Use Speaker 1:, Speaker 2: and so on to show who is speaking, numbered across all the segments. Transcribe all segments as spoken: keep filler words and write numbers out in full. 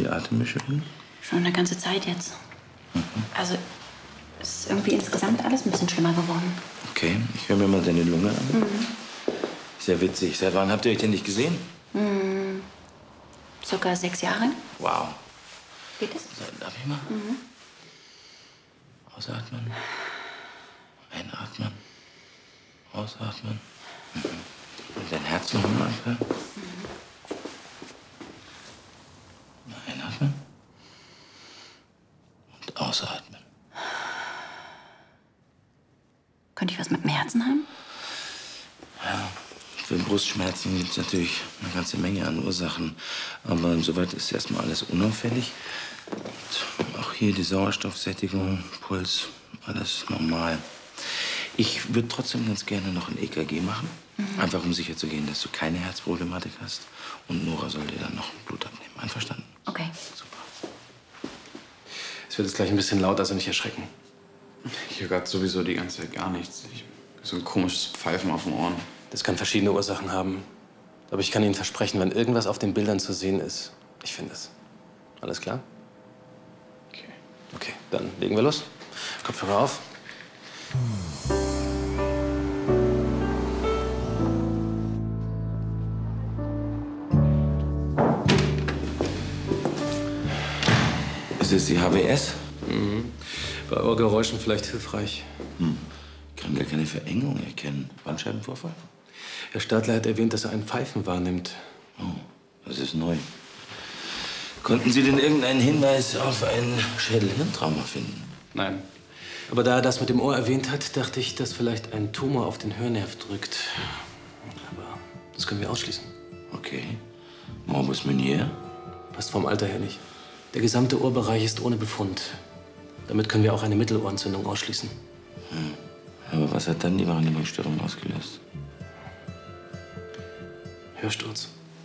Speaker 1: Atembeschwerden?
Speaker 2: Schon eine ganze Zeit jetzt. Mhm. Also, es ist irgendwie insgesamt alles ein bisschen schlimmer geworden.
Speaker 1: Okay, ich höre mir mal deine Lunge an. Mhm. Sehr witzig. Seit wann habt ihr euch denn nicht gesehen?
Speaker 2: Mhm. Circa sechs Jahre.
Speaker 1: Wow.
Speaker 2: Geht es?
Speaker 1: Darf ich mal?
Speaker 2: Mhm.
Speaker 1: Ausatmen. Einatmen. Ausatmen. Mhm. Und dein Herz noch mal anfangen. Mhm. Einatmen. Und ausatmen.
Speaker 2: Könnte ich was mit dem Herzen haben?
Speaker 1: Ja, für Brustschmerzen gibt es natürlich eine ganze Menge an Ursachen. Aber soweit ist erstmal alles unauffällig. Und auch hier die Sauerstoffsättigung, Puls, alles normal. Ich würde trotzdem ganz gerne noch ein E K G machen. Mhm. Einfach um sicherzugehen, dass du keine Herzproblematik hast. Und Nora soll dir dann noch Blut abnehmen. Einverstanden?
Speaker 2: Okay.
Speaker 1: Super.
Speaker 3: Es wird jetzt gleich ein bisschen laut, also nicht erschrecken.
Speaker 4: Ich höre gerade sowieso die ganze Zeit gar nichts. Ich, so ein komisches Pfeifen auf den Ohren.
Speaker 3: Das kann verschiedene Ursachen haben. Aber ich kann Ihnen versprechen, wenn irgendwas auf den Bildern zu sehen ist, ich finde es. Alles klar?
Speaker 4: Okay.
Speaker 3: Okay, dann legen wir los. Kopfhörer auf.
Speaker 1: Ist es die H B S?
Speaker 3: Mhm. Bei Ohrgeräuschen vielleicht hilfreich.
Speaker 1: Hm. Ich kann gar keine Verengung erkennen. Bandscheibenvorfall?
Speaker 3: Herr Stadler hat erwähnt, dass er ein Pfeifen wahrnimmt.
Speaker 1: Oh, das ist neu. Konnten Sie denn irgendeinen Hinweis auf ein Schädel-Hirntrauma finden?
Speaker 3: Nein. Aber da er das mit dem Ohr erwähnt hat, dachte ich, dass vielleicht ein Tumor auf den Hörnerv drückt. Aber das können wir ausschließen.
Speaker 1: Okay. Morbus Meunier?
Speaker 3: Passt vom Alter her nicht. Der gesamte Ohrbereich ist ohne Befund. Damit können wir auch eine Mittelohrentzündung ausschließen.
Speaker 1: Hm. Aber was hat dann die Wahrnehmungsstörung ausgelöst?
Speaker 3: Hörsturz.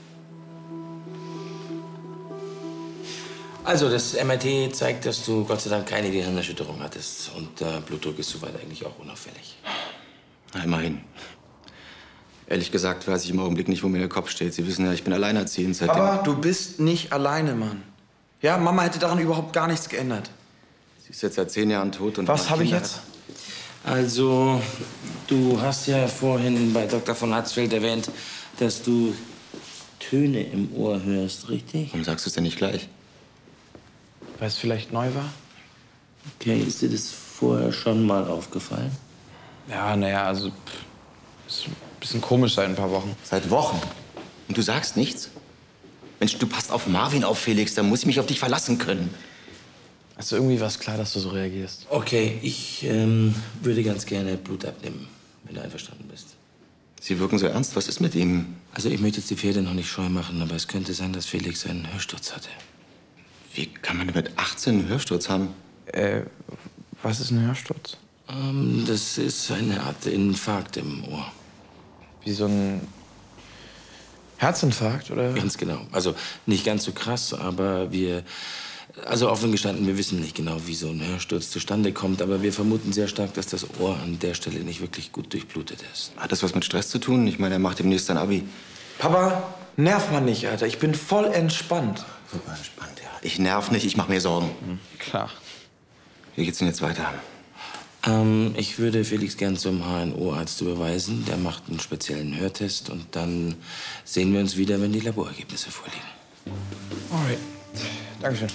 Speaker 1: Also, das M R T zeigt, dass du Gott sei Dank keine Gehirnerschütterung hattest. Und der Blutdruck ist soweit eigentlich auch unauffällig.
Speaker 5: Na, immerhin. Ehrlich gesagt weiß ich im Augenblick nicht, wo mir der Kopf steht. Sie wissen ja, ich bin alleinerziehend seitdem...
Speaker 6: Aber du bist nicht alleine, Mann. Ja, Mama hätte daran überhaupt gar nichts geändert.
Speaker 5: Sie ist jetzt seit zehn Jahren tot und...
Speaker 6: Was habe ich jetzt?
Speaker 1: Also, du hast ja vorhin bei Doktor von Hatzfeld erwähnt, dass du Töne im Ohr hörst, richtig?
Speaker 5: Warum sagst du es denn nicht gleich?
Speaker 6: Weil es vielleicht neu war?
Speaker 1: Okay, ist dir das vorher schon mal aufgefallen?
Speaker 4: Ja, naja, also... Pff, ist ein bisschen komisch seit ein paar Wochen.
Speaker 5: Seit Wochen? Und du sagst nichts? Mensch, du passt auf Marvin auf, Felix. Da muss ich mich auf dich verlassen können.
Speaker 4: Also irgendwie war es klar, dass du so reagierst.
Speaker 1: Okay, ich ähm, würde ganz gerne Blut abnehmen, wenn du einverstanden bist.
Speaker 5: Sie wirken so ernst. Was ist mit ihm?
Speaker 1: Also ich möchte jetzt die Pferde noch nicht scheu machen, aber es könnte sein, dass Felix einen Hörsturz hatte.
Speaker 5: Wie kann man denn mit achtzehn einen Hörsturz haben?
Speaker 4: Äh, was ist ein Hörsturz?
Speaker 1: Ähm, das ist eine Art Infarkt im Ohr.
Speaker 4: Wie so ein Herzinfarkt, oder?
Speaker 1: Ganz genau. Also nicht ganz so krass, aber wir... Also offen gestanden, wir wissen nicht genau, wie so ein Hörsturz zustande kommt, aber wir vermuten sehr stark, dass das Ohr an der Stelle nicht wirklich gut durchblutet ist.
Speaker 5: Hat das was mit Stress zu tun? Ich meine, er macht demnächst ein Abi.
Speaker 6: Papa, nerv mal nicht, Alter. Ich bin voll entspannt.
Speaker 5: Super entspannt, ja. Ich nerv nicht, ich mache mir Sorgen.
Speaker 4: Mhm, klar.
Speaker 5: Wie geht's denn jetzt weiter?
Speaker 1: Ähm, ich würde Felix gern zum H N O-Arzt überweisen. Der macht einen speziellen Hörtest und dann sehen wir uns wieder, wenn die Laborergebnisse vorliegen.
Speaker 4: Alright. Dankeschön.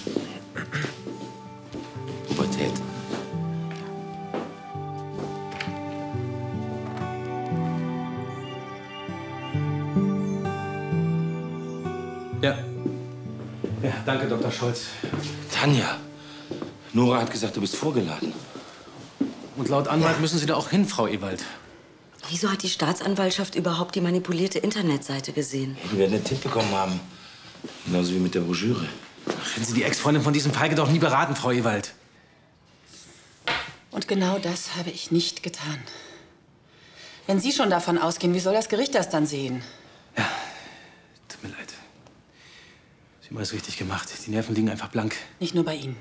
Speaker 1: Pubertät.
Speaker 3: Ja. Ja, danke, Doktor Scholz.
Speaker 1: Tanja, Nora hat gesagt, du bist vorgeladen.
Speaker 3: Und laut Anwalt müssen Sie da auch hin, Frau Ewald.
Speaker 7: Wieso hat die Staatsanwaltschaft überhaupt die manipulierte Internetseite gesehen?
Speaker 1: Wir werden einen Tipp bekommen haben. Genauso wie mit der Broschüre.
Speaker 3: Hätten Sie die Ex-Freundin von diesem Feige doch nie beraten, Frau Ewald.
Speaker 8: Und genau das habe ich nicht getan. Wenn Sie schon davon ausgehen, wie soll das Gericht das dann sehen?
Speaker 3: Ja, tut mir leid. Sie haben alles richtig gemacht. Die Nerven liegen einfach blank.
Speaker 8: Nicht nur bei Ihnen.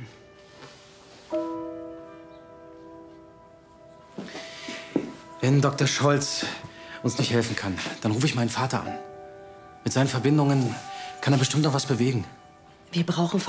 Speaker 3: Wenn Doktor Scholz uns nicht helfen kann, dann rufe ich meinen Vater an. Mit seinen Verbindungen kann er bestimmt noch was bewegen.
Speaker 7: Wir brauchen